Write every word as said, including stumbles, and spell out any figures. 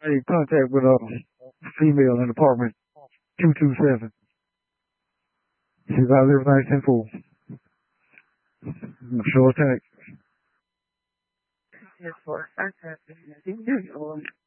made contact with a female in apartment two two seven. She about live nice and full. Short text. Yes, for